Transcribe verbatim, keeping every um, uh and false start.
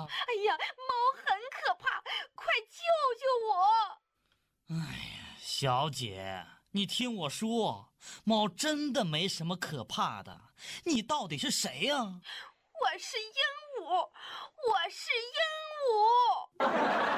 哎呀，猫很可怕，快救救我！ 哎呀，小姐，你听我说，猫真的没什么可怕的。你到底是谁呀？ 我是鹦鹉，我是鹦鹉。